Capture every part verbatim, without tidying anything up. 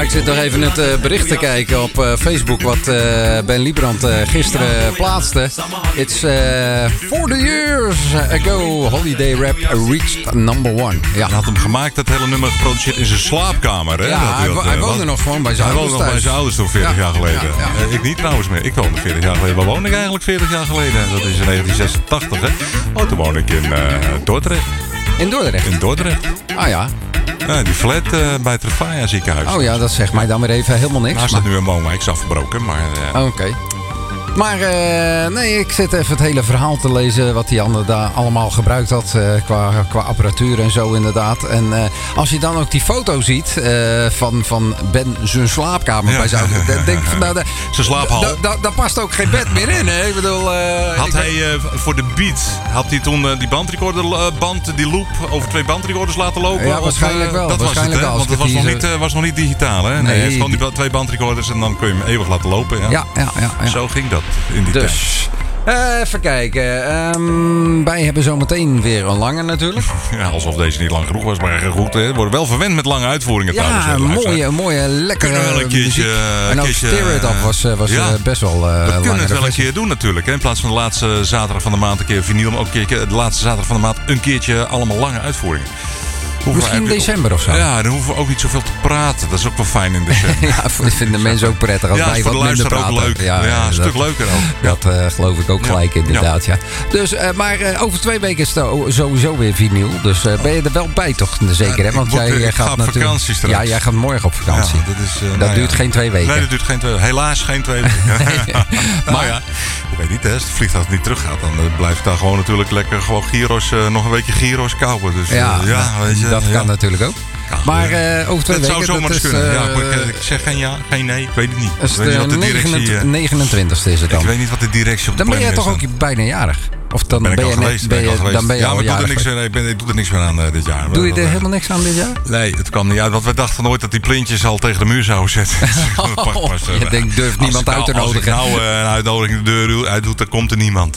ik zit nog even het uh, bericht te kijken op uh, Facebook wat uh, Ben Liebrand uh, gisteren plaatste. It's uh, forty years ago Holiday Rap reached number one. Ja. Hij had hem gemaakt, dat hele nummer geproduceerd in zijn slaapkamer. Hè? Ja, dat hij, dat, hij uh, woonde wat, nog gewoon bij zijn hij ouders woonde nog bij zijn ouders toen veertig ja. jaar geleden. Ja, ja. Uh, ik niet trouwens meer. Ik woonde veertig jaar geleden. Waar woonde ik eigenlijk veertig jaar geleden? Dat is in negentien zesentachtig. Hè? Oh, toen woonde ik in uh, Dordrecht. In Dordrecht? In Dordrecht. Ah ja. Ja, die flat uh, bij het Trefaya ziekenhuis. Oh ja, dat zegt mij dan weer even helemaal niks. Daar staat nu een woonwijk afgebroken, maar... Uh... Oké. Okay. Maar uh, nee, ik zit even het hele verhaal te lezen wat die ander daar allemaal gebruikt had uh, qua, qua apparatuur en zo inderdaad. En uh, als je dan ook die foto ziet uh, van, van Ben zijn slaapkamer ja. bij zijn ouders, dan denk ik van nou, de, zijn slaaphal. Daar past ook geen bed meer in, hè? Ik bedoel... Uh, had ik hij uh, voor de beat, had hij toen uh, die bandrecorder uh, band, die loop over twee bandrecorders laten lopen? Ja, waarschijnlijk of, uh, wel. Dat waarschijnlijk was het, hè? wel. Want het was nog, niet, uh, was nog niet digitaal, hè? Nee, nee hij heeft gewoon die twee bandrecorders en dan kun je hem eeuwig laten lopen. Ja, ja, ja. ja, ja. Zo ging dat in die dus. tijd. Uh, even kijken. Um, wij hebben zometeen weer een lange natuurlijk. Ja, alsof deze niet lang genoeg was, maar goed. We worden wel verwend met lange uitvoeringen. Ja, trouwens, een mooie, mooie, lekkere kunnen wel een keertje, muziek. En ook keertje, Steer It Up was, was ja, best wel uh, we kunnen het wel versie. een keer doen natuurlijk. Hè? In plaats van de laatste zaterdag van de maand een keer vinyl. Maar ook een keertje, de laatste zaterdag van de maand een keertje allemaal lange uitvoeringen. Hoeven Misschien in december of zo. Ja, dan hoeven we ook niet zoveel te praten. Dat is ook wel fijn in december. Ja, dat vinden mensen ook prettig als ja, wij voor wat de minder praten. ook leuk. Ja, ja, een stuk leuker ook. Ja. Dat uh, geloof ik ook gelijk ja. inderdaad, ja. ja. Dus, uh, maar uh, over twee weken is het sowieso weer vinyl. Dus uh, ben je er wel bij toch? Zeker, hè? Want ja, jij, ik jij ga gaat op natuurlijk... vakantie straks. Ja, jij gaat morgen op vakantie. Ja, dat is, uh, dat nou duurt ja. geen twee weken. Nee, dat duurt geen twee weken. Helaas geen twee weken. nee. Maar nou ja, je weet niet, hè, als het vliegtuig niet terug gaat, dan uh, blijft daar gewoon natuurlijk lekker gewoon gyros, uh, nog een weekje gyros kauwen. Dus, uh, ja, ja, weet je, dat ja. kan natuurlijk ook. Maar uh, over twee dat weken... zou zomaar dat eens is, kunnen. Uh, ja, ik, ik zeg geen ja, geen nee. Ik weet het niet. Ik weet niet wat de directie... Uh, negenentwintigste is het dan. Ik weet niet wat de directie op de dan ben jij toch is, ook bijna jarig? Of dan ben ik ben al je geweest. Net, ben je, ben dan ben je ja, al maar jarig. Doe er niks, nee, ik, ben, ik doe er niks meer aan uh, dit jaar. Doe je dat, er helemaal niks aan dit jaar? Nee, het kwam niet uit. Want we dachten nooit dat die plintjes al tegen de muur zouden zetten. oh, pas, uh, je denkt, durft niemand uit te nodigen. Als ik nou uh, een uitnodiging de deur uit doet, dan komt er niemand.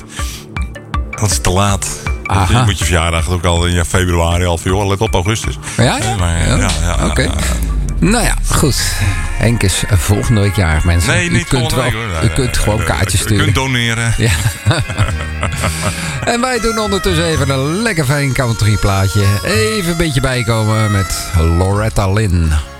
Dat is te laat. Aha. Je moet je verjaardag ook al in februari al. Joh, let op augustus. Ja, ja? Maar, ja, ja, ja Oké. Okay. Nou ja, goed. Henk is volgende week jarig, mensen. Nee, niet u kunt wel, week, hoor. Nee, U kunt nee, gewoon nee, kaartjes sturen. U kunt doneren. Ja. En wij doen ondertussen even een lekker fijn country plaatje. Even een beetje bijkomen met Loretta Lynn.